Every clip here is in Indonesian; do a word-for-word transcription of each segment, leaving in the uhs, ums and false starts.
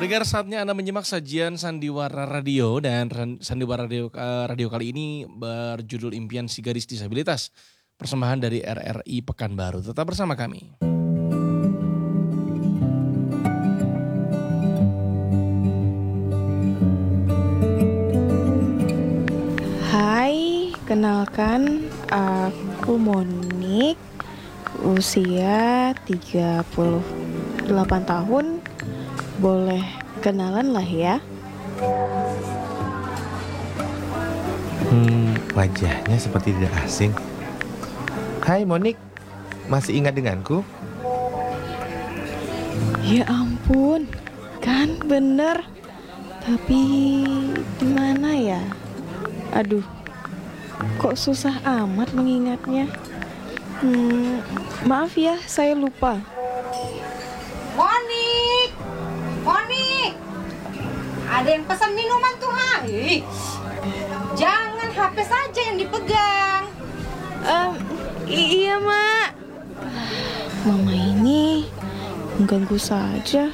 Pendengar, saatnya Anda menyimak sajian Sandiwara Radio dan ran- Sandiwara Radio, eh, Radio kali ini berjudul Impian Si Gadis Disabilitas. Persembahan dari R R I Pekanbaru. Tetap bersama kami. Hai, kenalkan aku Monik, usia tiga puluh delapan tahun. Boleh kenalan lah ya. Hmm, wajahnya seperti tidak asing. Hai Monik, masih ingat denganku? Ya ampun, kan bener. Tapi di mana ya? Aduh, kok susah amat mengingatnya. Hmm, maaf ya, saya lupa. Monik, Monik, ada yang pesan minuman tuh, ha? Ih, jangan H P saja yang dipegang. Um, i- iya mak. Mama ini mengganggu saja.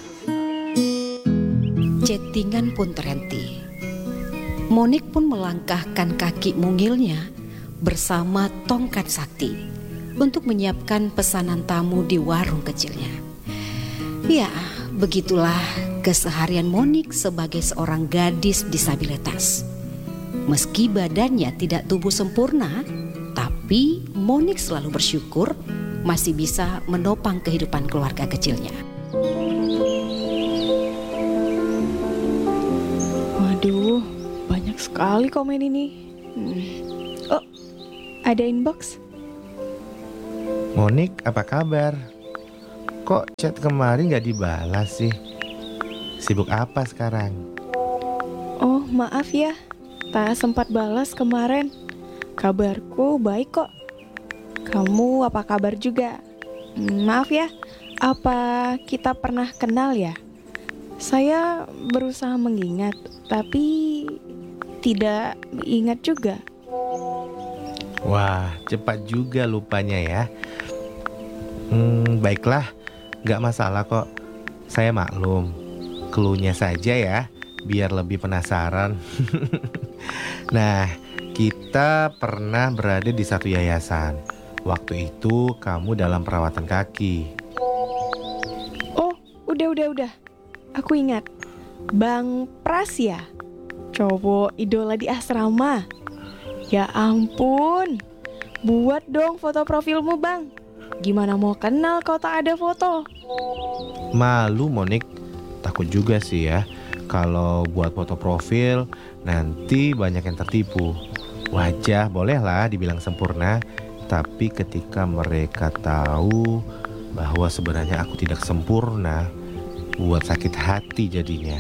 Chattingan pun terhenti. Monik pun melangkahkan kaki mungilnya bersama tongkat sakti untuk menyiapkan pesanan tamu di warung kecilnya. Ya, begitulah keseharian Monik sebagai seorang gadis disabilitas. Meski badannya tidak tumbuh sempurna, tapi Monik selalu bersyukur masih bisa menopang kehidupan keluarga kecilnya. Waduh, banyak sekali komen ini. Hmm. Oh, ada inbox. Monik, apa kabar? Kok chat kemarin gak dibalas sih? Sibuk apa sekarang? Oh, maaf ya, tak sempat balas kemarin. Kabarku baik kok. Kamu apa kabar juga? Hmm, Maaf ya, apa kita pernah kenal ya? Saya berusaha mengingat, tapi tidak ingat juga. Wah, cepat juga lupanya ya. Hmm, baiklah, gak masalah kok. Saya maklum. Cluenya saja ya, biar lebih penasaran. Nah, kita pernah berada di satu yayasan. Waktu itu kamu dalam perawatan kaki. Oh, udah, udah, udah. Aku ingat. Bang Pras ya? Cowok idola di asrama. Ya ampun. Buat dong foto profilmu, Bang. Gimana mau kenal kalau tak ada foto? Malu Monik, takut juga sih ya. Kalau buat foto profil, nanti banyak yang tertipu. Wajah bolehlah dibilang sempurna, tapi ketika mereka tahu bahwa sebenarnya aku tidak sempurna, buat sakit hati jadinya.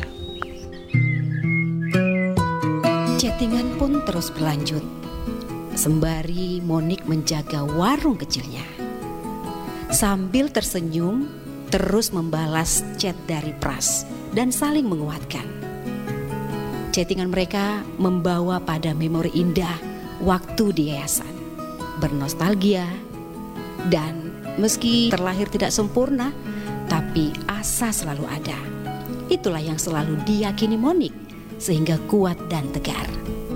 Chattingan pun terus berlanjut. Sembari Monik menjaga warung kecilnya. Sambil tersenyum, terus membalas chat dari Pras dan saling menguatkan. Chattingan mereka membawa pada memori indah waktu di yayasan. Bernostalgia, dan meski terlahir tidak sempurna, tapi asa selalu ada. Itulah yang selalu diyakini Monik, sehingga kuat dan tegar.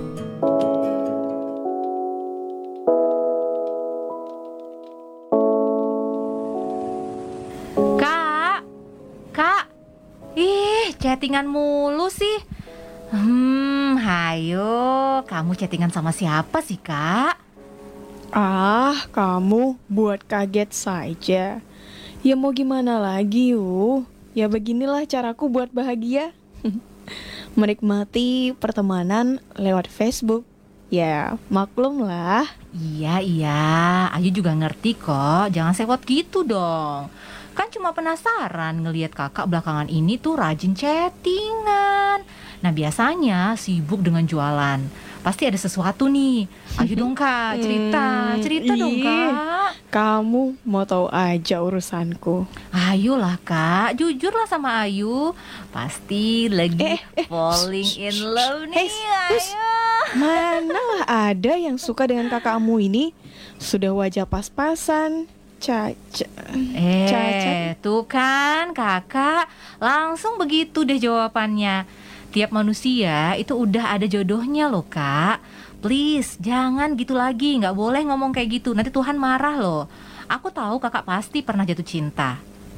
Kak, Kak, ih chattingan mulu sih. Hmm, hayo, kamu chattingan sama siapa sih, Kak? Ah, kamu buat kaget saja. Ya mau gimana lagi yuk. Ya beginilah caraku buat bahagia. Menikmati pertemanan lewat Facebook. Ya maklum lah. Iya, iya, Ayu juga ngerti kok. Jangan sewot gitu dong. Kan cuma penasaran ngelihat kakak belakangan ini tuh rajin chattingan. Nah biasanya sibuk dengan jualan. Pasti ada sesuatu nih. Ayo dong kak, cerita, Hmm, cerita dong ih. kak. Kamu mau tahu aja urusanku. Ayolah kak, jujurlah sama Ayu. Pasti lagi Eh, eh, falling shh, in shh, love shh. nih. Eh, shh. Ayo. Manalah ada yang suka dengan kakakmu ini. Sudah wajah pas-pasan, Caca. Eh, Cacat. tuh kan kakak langsung begitu deh jawabannya. Tiap manusia itu udah ada jodohnya loh kak. Please, jangan gitu lagi, nggak boleh ngomong kayak gitu. Nanti Tuhan marah loh. Aku tahu kakak pasti pernah jatuh cinta.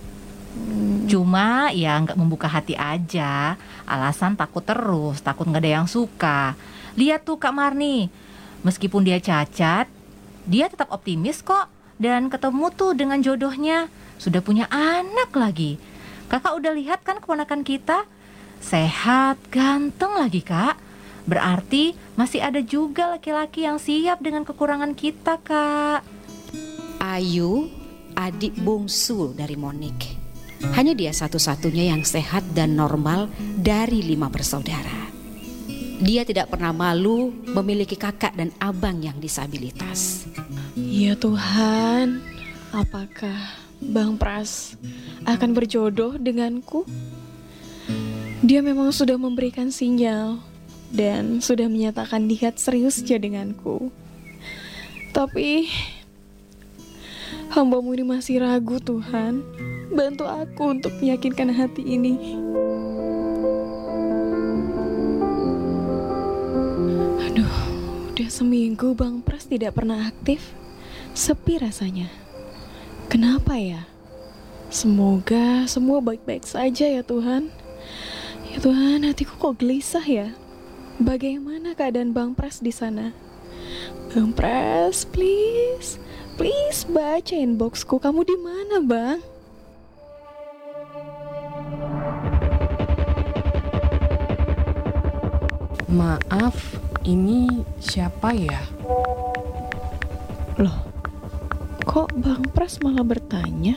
Cuma ya nggak membuka hati aja. Alasan takut terus, takut nggak ada yang suka. Lihat tuh Kak Marni, meskipun dia cacat, dia tetap optimis kok. Dan ketemu tuh dengan jodohnya, sudah punya anak lagi. Kakak udah lihat kan keponakan kita? Sehat, ganteng lagi kak. Berarti masih ada juga laki-laki yang siap dengan kekurangan kita kak. Ayu, adik bungsu dari Monik. Hanya dia satu-satunya yang sehat dan normal dari lima bersaudara. Dia tidak pernah malu memiliki kakak dan abang yang disabilitas. Ya Tuhan, apakah Bang Pras akan berjodoh denganku? Dia memang sudah memberikan sinyal dan sudah menyatakan niat seriusnya denganku. Tapi hamba-Mu ini masih ragu Tuhan. Bantu aku untuk meyakinkan hati ini. Aduh, udah seminggu Bang Pras tidak pernah aktif. Sepi rasanya. Kenapa ya? Semoga semua baik-baik saja ya Tuhan. Ya Tuhan, hatiku kok gelisah ya. Bagaimana keadaan Bang Pras di sana? Bang Pras, please, please baca inboxku. Kamu di mana, Bang? Maaf, ini siapa ya? Loh, kok Bang Pras malah bertanya?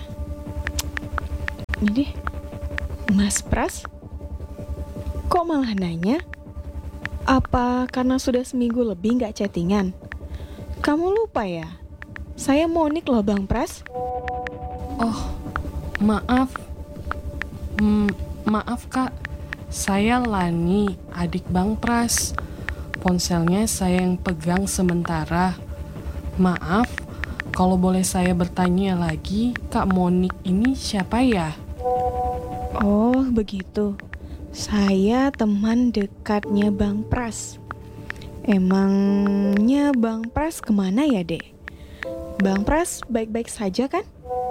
Ini, Mas Pras? Kok malah nanya? Apa karena sudah seminggu lebih gak chattingan? Kamu lupa ya? Saya Monik loh Bang Pras. Oh, maaf. Hmm, maaf kak, saya Lani, adik Bang Pras. Ponselnya saya yang pegang sementara. Maaf, kalau boleh saya bertanya lagi, Kak Monik ini siapa ya? Oh, begitu. Saya teman dekatnya Bang Pras. Emangnya Bang Pras kemana ya, Dek? Bang Pras baik-baik saja kan?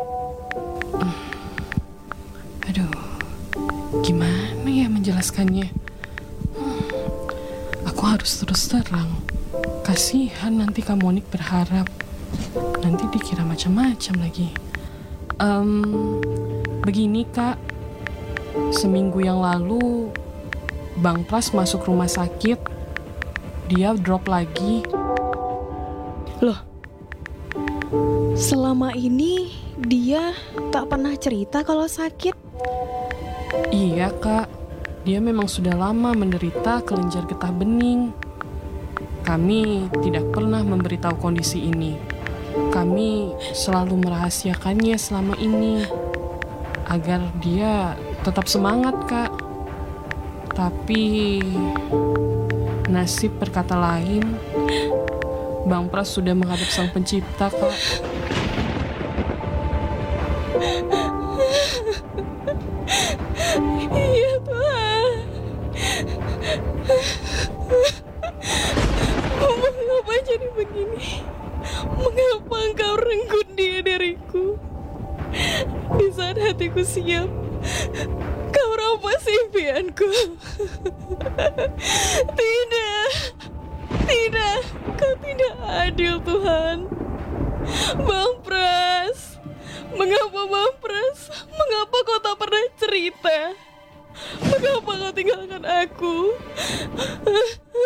Aduh, gimana ya menjelaskannya? Hmm, aku harus terus terang. Kasihan nanti Kak Monik berharap. Nanti dikira macam-macam lagi. Um, begini Kak, seminggu yang lalu Bang Pras masuk rumah sakit. Dia drop lagi. Loh, selama ini dia tak pernah cerita kalau sakit. Iya Kak, dia memang sudah lama menderita kelenjar getah bening. Kami tidak pernah memberitahu kondisi ini. Kami selalu merahasiakannya selama ini agar dia tetap semangat Kak. Tapi nasib berkata lain. Bang Pras sudah menghadap Sang Pencipta Kak. Iya Tuhan. Mengapa jadi begini? Mengapa engkau renggut dia dariku? Di saat hatiku siap, kau rampas impianku. Tidak, tidak, kau tidak adil Tuhan. Bang Pras, mengapa Bang Pras? Mengapa kau tak pernah cerita? Mengapa kau tinggalkan aku?